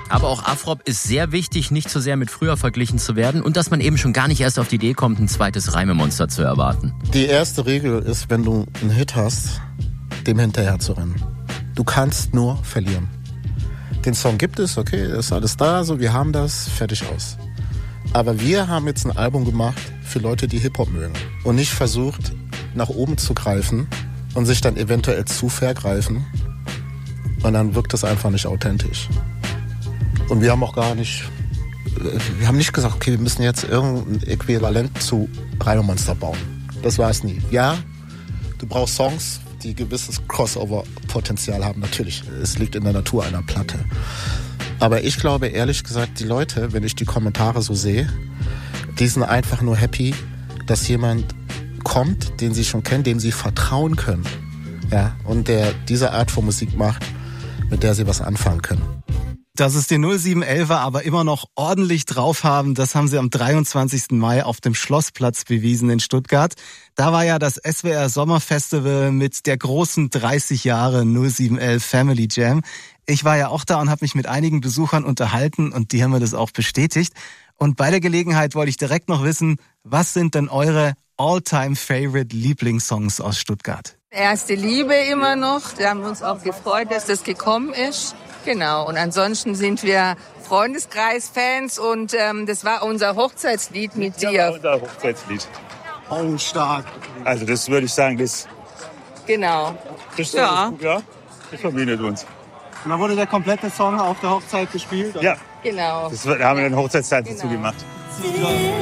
Aber auch Afrop ist sehr wichtig, nicht zu sehr mit früher verglichen zu werden und dass man eben schon gar nicht erst auf die Idee kommt, ein zweites Reimemonster zu erwarten. Die erste Regel ist, wenn du einen Hit hast, dem hinterher zu rennen. Du kannst nur verlieren. Den Song gibt es, okay, ist alles da, so wir haben das, fertig aus. Aber wir haben jetzt ein Album gemacht für Leute, die Hip-Hop mögen und nicht versucht, nach oben zu greifen und sich dann eventuell zu vergreifen und dann wirkt das einfach nicht authentisch. Und wir haben auch wir haben nicht gesagt, okay, wir müssen jetzt irgendein Äquivalent zu Reimemonster bauen. Das war es nie. Ja, du brauchst Songs, die gewisses Crossover-Potenzial haben, natürlich. Es liegt in der Natur einer Platte. Aber ich glaube, ehrlich gesagt, die Leute, wenn ich die Kommentare so sehe, die sind einfach nur happy, dass jemand kommt, den sie schon kennen, dem sie vertrauen können. Ja, und der diese Art von Musik macht, mit der sie was anfangen können. Dass es die 0711er aber immer noch ordentlich drauf haben, das haben sie am 23. Mai auf dem Schlossplatz bewiesen in Stuttgart. Da war ja das SWR Sommerfestival mit der großen 30 Jahre 0711 Family Jam. Ich war ja auch da und habe mich mit einigen Besuchern unterhalten und die haben mir das auch bestätigt. Und bei der Gelegenheit wollte ich direkt noch wissen, was sind denn eure All-Time-Favorite Lieblingssongs aus Stuttgart? Erste Liebe immer noch. Wir haben uns auch gefreut, dass das gekommen ist. Genau. Und ansonsten sind wir Freundeskreis-Fans und das war unser Hochzeitslied mit dir. Ja, unser Hochzeitslied. Oh, stark. Also das würde ich sagen, das... Genau. Das Ja. Das verbindet uns. Und dann wurde der komplette Song auf der Hochzeit gespielt? Ja. Genau. Da haben wir den Hochzeitstanz dazu gemacht.